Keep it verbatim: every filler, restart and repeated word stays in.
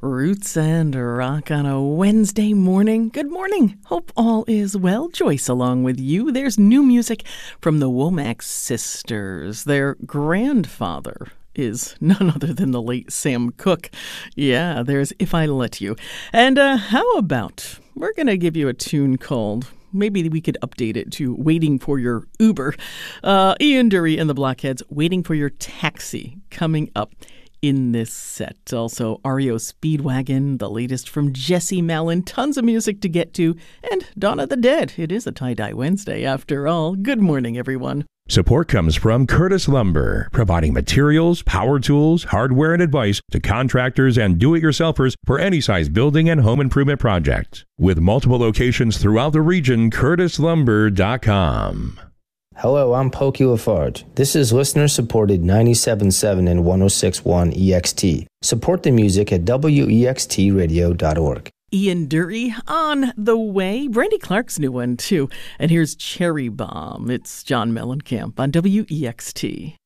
Roots and rock on a Wednesday morning. Good morning. Hope all is well. Joyce along with you. There's new music from the Womack sisters. Their grandfather is none other than the late Sam Cooke. Yeah, there's If I Let You. And uh, how about, we're going to give you a tune called, maybe we could update it to Waiting for Your Uber. Uh, Ian Dury and the Blockheads, Waiting for Your Taxi, coming up in this set. Also, R E O Speedwagon, the latest from Jesse Malin, tons of music to get to, and Dawn of the Dead. It is a tie-dye Wednesday after all. Good morning, everyone. Support comes from Curtis Lumber, providing materials, power tools, hardware, and advice to contractors and do-it-yourselfers for any size building and home improvement project. With multiple locations throughout the region, curtis lumber dot com. Hello, I'm Pokey Lafarge. This is listener-supported ninety-seven point seven and one oh six point one E X T. Support the music at W E X T radio dot org. Ian Dury on the way. Brandy Clark's new one, too. And here's Cherry Bomb. It's John Mellencamp on W E X T.